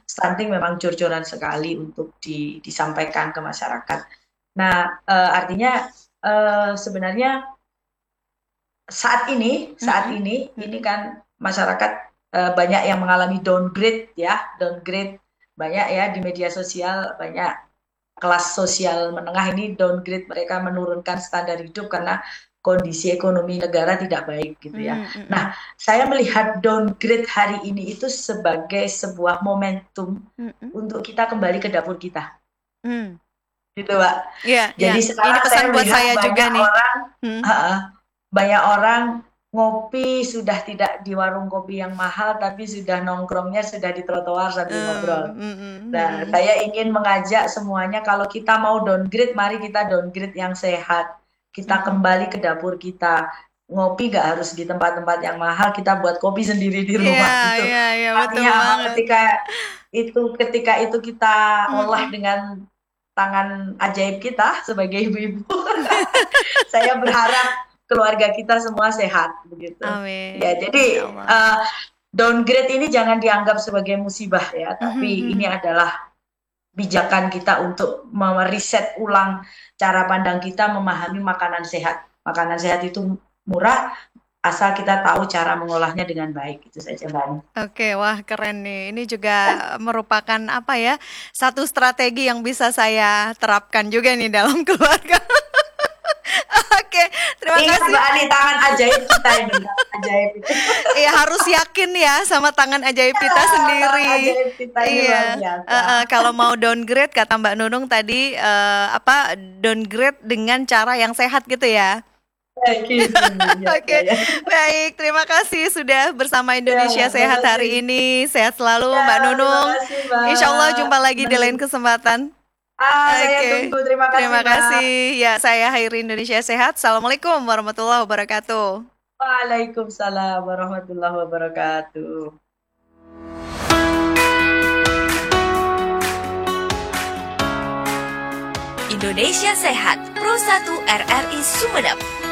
stunting memang jor-joran sekali untuk disampaikan ke masyarakat. Nah, artinya sebenarnya saat ini kan masyarakat banyak yang mengalami downgrade ya, downgrade banyak ya di media sosial, banyak kelas sosial menengah ini downgrade, mereka menurunkan standar hidup karena kondisi ekonomi negara tidak baik gitu ya. Nah, saya melihat downgrade hari ini itu sebagai sebuah momentum untuk kita kembali ke dapur kita. Gitu, Pak. Iya, Jadi iya. Ini sekarang saya pesan buat melihat saya juga nih. banyak orang ngopi sudah tidak di warung kopi yang mahal, tapi sudah nongkrongnya sudah di trotoar sambil ngobrol. Nah, saya ingin mengajak semuanya, kalau kita mau downgrade, mari kita downgrade yang sehat. Kita kembali ke dapur kita. Ngopi nggak harus di tempat-tempat yang mahal, kita buat kopi sendiri di Iya, rumah gitu. iya, iya, betul Artinya apa? banget. Ketika itu kita olah dengan tangan ajaib kita sebagai ibu-ibu. Saya berharap keluarga kita semua sehat begitu. Ya, Amin. jadi Insyaallah. downgrade ini jangan dianggap sebagai musibah ya, tapi ini adalah bijakan kita untuk meriset ulang cara pandang kita memahami makanan sehat. Makanan sehat itu murah asal kita tahu cara mengolahnya dengan baik. Itu saja, Mbak Ani. Oke, wah keren nih. Ini juga merupakan apa ya? Satu strategi yang bisa saya terapkan juga nih dalam keluarga. Oke, terima Ingat kasih. Mbak Ani, tangan ajaib kita ini, tangan ajaib itu. Iya, harus yakin ya sama tangan ajaib kita Tangan sendiri. ajaib kita ini luar Iya, biasa. kalau mau downgrade kata Mbak Nunung tadi apa downgrade dengan cara yang sehat gitu ya. Gitu, ya, Oke, ya. baik. Terima kasih sudah bersama Indonesia Ya, terima Sehat hari kasih. ini. Sehat selalu Ya, Mbak terima Nunung. kasih, Insya Allah Mbak. jumpa lagi di lain Baik. kesempatan. Saya Oke, tunggu. Terima kasih, terima Mbak. kasih. Ya, saya Hairi Indonesia Sehat. Assalamualaikum warahmatullahi wabarakatuh. Waalaikumsalam warahmatullahi wabarakatuh. Indonesia Sehat, Pro 1 RRI Sumeneb.